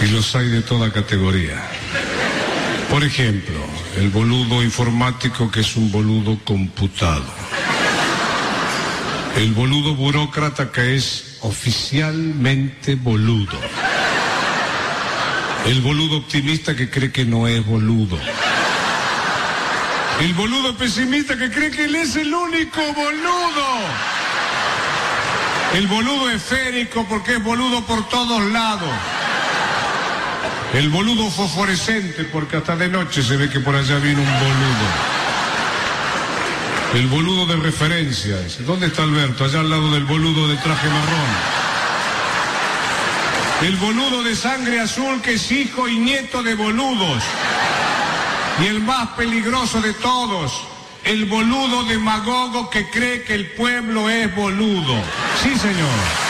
Y los hay de toda categoría. Por ejemplo, el boludo informático, que es un boludo computado. El boludo burócrata, que es oficialmente boludo. El boludo optimista, que cree que no es boludo. El boludo pesimista, que cree que él es el único boludo. El boludo esférico, porque es boludo por todos lados. El boludo fosforescente, porque hasta de noche se ve que por allá vino un boludo. El boludo de referencia. ¿Dónde está Alberto? Allá al lado del boludo de traje marrón. El boludo de sangre azul, que es hijo y nieto de boludos. Y el más peligroso de todos, el boludo demagogo, que cree que el pueblo es boludo. Sí, señor.